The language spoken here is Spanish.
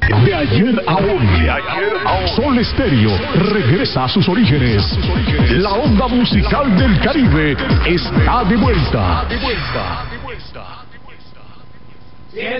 De ayer a hoy, Sol Estéreo regresa a sus orígenes. La onda musical del Caribe está de vuelta.